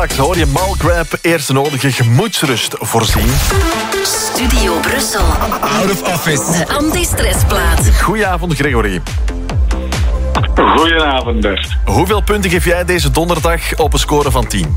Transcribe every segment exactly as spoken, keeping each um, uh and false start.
Straks hoor je Malgrab eerst de nodige gemoedsrust voorzien. Studio Brussel. Out of office. De anti-stressplaat. Goedenavond, Gregory. Goedenavond, Bert. Hoeveel punten geef jij deze donderdag op een score van tien?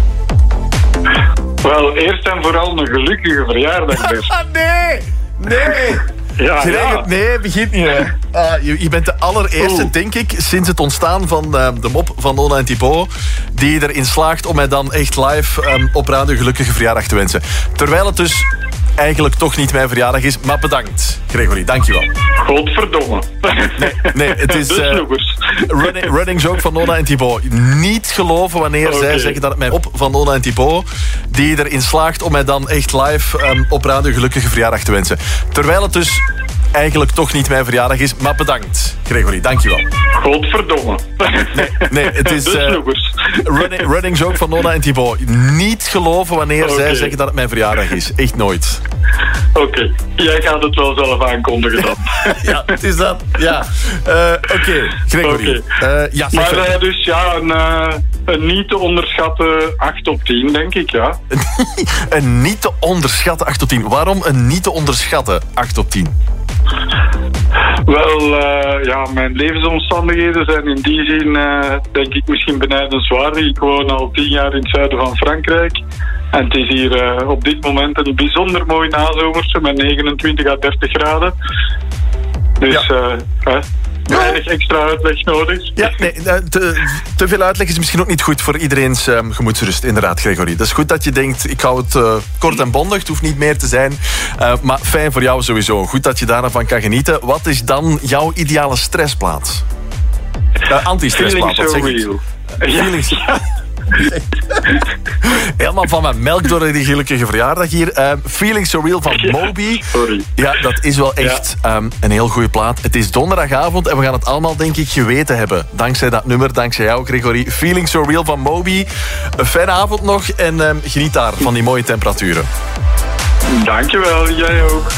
Wel, eerst en vooral een gelukkige verjaardag, Bert. Ah, nee! Nee! Ja, Gregor, ja. nee, begint niet. Hè. Ah, je, je bent de allereerste, Oeh. denk ik, sinds het ontstaan van uh, de mop van Nona en Thibaut, die erin slaagt om mij dan echt live um, op radio gelukkige verjaardag te wensen. Terwijl het dus eigenlijk toch niet mijn verjaardag is, maar bedankt, Gregory, dankjewel. Godverdomme. Nee, nee het is De uh, snoepers. running, running joke van Nona en Thibaut. Niet geloven wanneer Okay. zij zeggen dat het mijn op van Nona en Thibaut, die erin slaagt om mij dan echt live um, op radio gelukkige verjaardag te wensen. Terwijl het dus eigenlijk toch niet mijn verjaardag is, maar bedankt, Gregory, dankjewel. Godverdomme. Nee, nee het is De uh, snoepers. running, running joke van Nona en Thibaut. Niet geloven wanneer Okay. zij zeggen dat het mijn verjaardag is. Echt nooit. Oké, okay. Jij gaat het wel zelf aankondigen dan. Ja, het is dat. Ja. Uh, Oké, okay. Gregory. Okay. Uh, ja, zeg Maar verder. uh, dus ja, een, uh, een niet te onderschatten acht op tien, denk ik, ja. Een niet te onderschatten acht op tien. Waarom een niet te onderschatten acht op tien? Wel, uh, ja, mijn levensomstandigheden zijn in die zin, uh, denk ik, misschien benijdenswaardig. Ik woon al tien jaar in het zuiden van Frankrijk. En het is hier uh, op dit moment een bijzonder mooi nazomerse met negenentwintig à dertig graden. Dus Ja. uh, hè, weinig extra uitleg nodig. Ja, nee, te, te veel uitleg is misschien ook niet goed voor iedereen's um, gemoedsrust, inderdaad, Gregory. Dat is goed dat je denkt, ik hou het uh, kort en bondig, het hoeft niet meer te zijn. Uh, maar fijn voor jou sowieso. Goed dat je daarvan kan genieten. Wat is dan jouw ideale stressplaats? Uh, anti-stressplaat, wat zeg ik? Real. Feelings. Ja. Helemaal van mijn melk door die gelukkige verjaardag hier. Uh, Feeling So Real van Ja, Moby. sorry. Ja, dat is wel echt ja. um, een heel goede plaat. Het is donderdagavond en we gaan het allemaal, denk ik, geweten hebben. Dankzij dat nummer, dankzij jou, Gregory. Feeling So Real van Moby. Een fijne avond nog en um, geniet daar van die mooie temperaturen. Dankjewel, jij ook.